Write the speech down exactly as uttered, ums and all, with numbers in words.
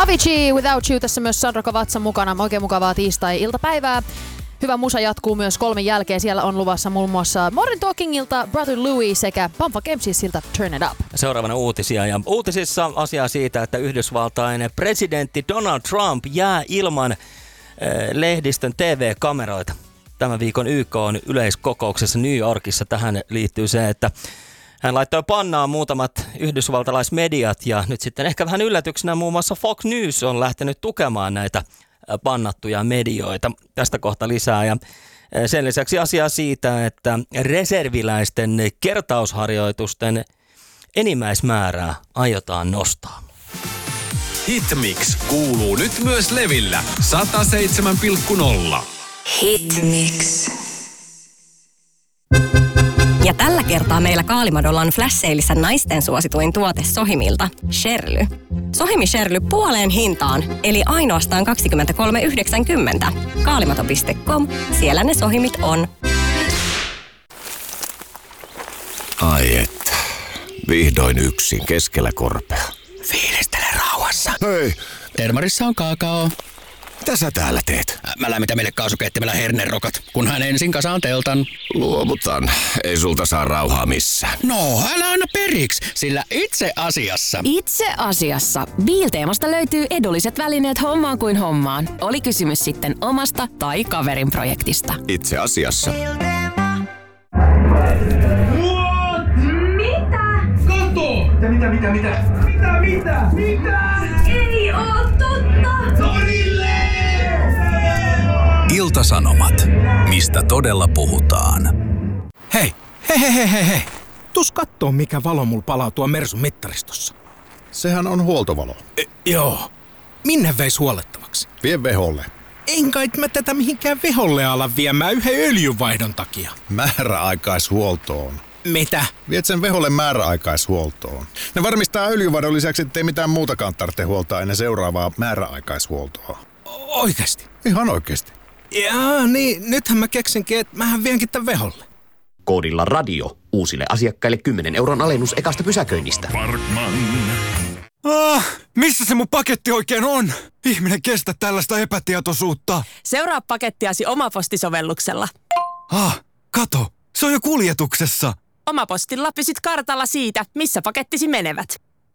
Avicii, Without You, tässä myös Sandro Cavazza mukana. Oikein mukavaa tiistai-iltapäivää. Hyvä musa jatkuu myös kolmen jälkeen. Siellä on luvassa muun muassa Modern Talkingilta Brother Louis sekä Bumpa Kemsisiltä Turn It Up. Seuraavana uutisia. Ja uutisissa asiaa siitä, että Yhdysvaltain presidentti Donald Trump jää ilman eh, lehdistön T V-kameroita. Tämän viikon Y K:n yleiskokouksessa New Yorkissa tähän liittyy se, että hän laittoi pannaan muutamat yhdysvaltalaismediat ja nyt sitten ehkä vähän yllätyksenä muun muassa Fox News on lähtenyt tukemaan näitä pannattuja medioita. Tästä kohta lisää ja sen lisäksi asiaa siitä, että reserviläisten kertausharjoitusten enimmäismäärää aiotaan nostaa. Hitmix kuuluu nyt myös Levillä sata seitsemän pilkku nolla. Hitmix. Ja tällä kertaa meillä Kaalimadolla on flash-seilissä naisten suosituin tuote Sohimilta, Sherly. Sohimi Sherly puoleen hintaan, eli ainoastaan kaksikymmentäkolme yhdeksänkymmentä. Kaalimato piste com, siellä ne Sohimit on. Ai että, vihdoin yksin keskellä korpea. Fiilistele rauhassa. Hei, Termarissa on kaakao. mitä sä täällä teet? Mä lämmitän meille kaasukeittimellä hernerokat, kunhan ensin kasaan teltan. Luovutan, ei sulta saa rauhaa missään. No, älä aina periksi, sillä itse asiassa... Itse asiassa Biilteemasta löytyy edulliset välineet hommaan kuin hommaan. Oli kysymys sitten omasta tai kaverin projektista. Itse asiassa. Mitä, mitä, mitä, mitä? Mitä, mitä, mitä? Ei oo totta! Torille! Ilta-Sanomat. Mistä todella puhutaan? Hei, hei, hei, hei, hei, hei. Tus kattoo, mikä valo mulla palaa tuo Mersun mittaristossa. Sehän on huoltovalo. E, joo. Minne veis huolettavaksi? Vie veholle. En kai mä tätä mihinkään veholle ala viemään yhden öljynvaihdon takia. Määräaikaishuoltoon. Mitä? Viet sen veholle määräaikaishuoltoon. Ne varmistaa öljyvadon lisäksi, ettei mitään muutakaan tarvitse huoltaa ennen seuraavaa määräaikaishuoltoa. Oikeesti? Ihan oikeesti. Jaa, niin nythän mä keksinkin, että mähän vienkin tän veholle. Koodilla radio. Uusille asiakkaille kymmenen euron alennus ekasta pysäköinnistä. Parkman. Ah, missä se mun paketti oikein on? Ihminen kestä tällaista epätietoisuutta. Seuraa pakettiasi Omaposti-sovelluksella. Ah, kato. Se on jo kuljetuksessa. Omapostilla pysyt kartalla siitä, missä pakettisi menevät.